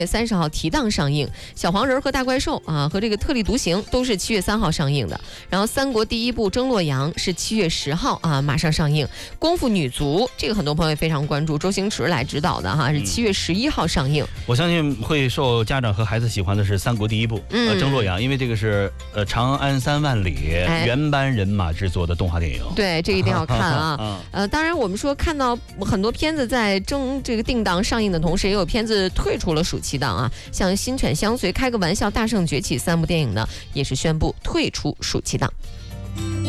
30号提档上映，小黄人和大怪兽啊和这个特立独行都是7月3号上映的。然后三国第一部争洛阳是7月10号啊马上上映。功夫女足这个很多朋友也非常关注，周星驰来指导的哈，是7月11号上映。 我相信会受家长和孩子喜欢的是三国第一部争洛阳，因为这个是长安3万里原班人马制作的动画电影。 对，这一定要看啊。当然我们说看到很多片子在这个定档上映的同时，也有片子退出了暑期档啊，像《新犬相随》、开个玩笑、大圣崛起3部电影呢，也是宣布退出暑期档。